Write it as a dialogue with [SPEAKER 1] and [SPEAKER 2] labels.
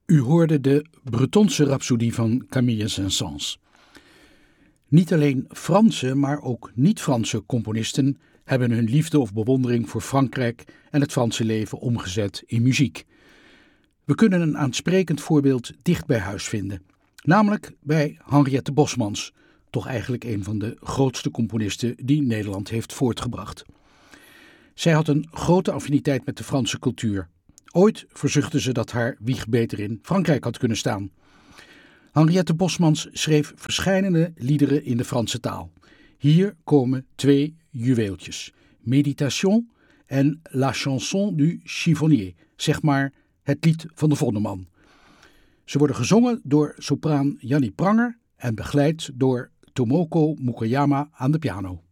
[SPEAKER 1] U hoorde de Bretonse Rhapsodie van Camille Saint-Saëns. Niet alleen Franse, maar ook niet-Franse componisten hebben hun liefde of bewondering voor Frankrijk en het Franse leven omgezet in muziek. We kunnen een aansprekend voorbeeld dicht bij huis vinden, namelijk bij Henriette Bosmans, toch eigenlijk een van de grootste componisten die Nederland heeft voortgebracht. Zij had een grote affiniteit met de Franse cultuur. Ooit verzuchtte ze dat haar wieg beter in Frankrijk had kunnen staan. Henriette Bosmans schreef verscheidene liederen in de Franse taal. Hier komen twee juweeltjes: Méditation en La chanson du chiffonnier, zeg maar het lied van de vondelman. Ze worden gezongen door sopraan Jannie Pranger en begeleid door Tomoko Mukoyama aan de piano.